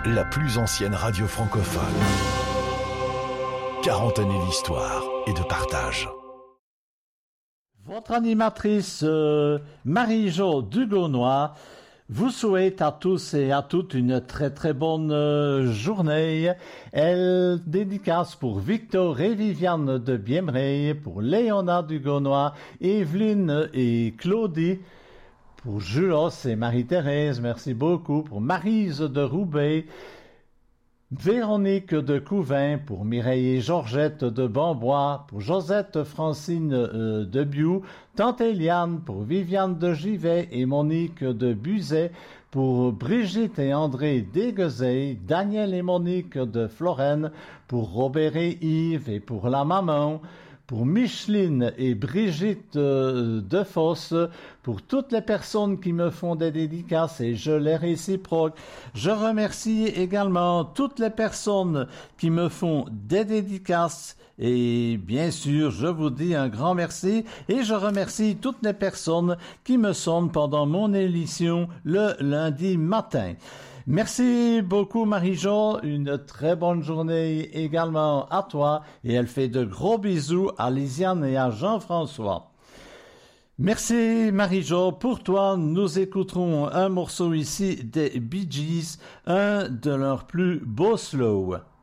la plus ancienne radio francophone. 40 années d'histoire et de partage. Votre animatrice Marie-Jo Dugonnois vous souhaite à tous et à toutes une très très bonne journée. Elle dédicace pour Victor et Viviane de Biemrey, pour Léona Dugonnois, Evelyne et Claudie, pour Julos et Marie-Thérèse, merci beaucoup, pour Maryse de Roubaix, Véronique de Couvin, pour Mireille et Georgette de Bambois, pour Josette Francine de Biou, Tante Eliane, pour Viviane de Givet et Monique de Buzet, pour Brigitte et André d'Aiguezey, Daniel et Monique de Florenne, pour Robert et Yves et pour la maman, pour Micheline et Brigitte de Fosse, pour toutes les personnes qui me font des dédicaces et je les réciproque. Je remercie également toutes les personnes qui me font des dédicaces et bien sûr, je vous dis un grand merci et je remercie toutes les personnes qui me sonnent pendant mon émission le lundi matin. Merci beaucoup Marie-Jo, une très bonne journée également à toi et elle fait de gros bisous à Lisiane et à Jean-François. Merci Marie-Jo, pour toi nous écouterons un morceau ici des Bee Gees, un de leurs plus beaux slows.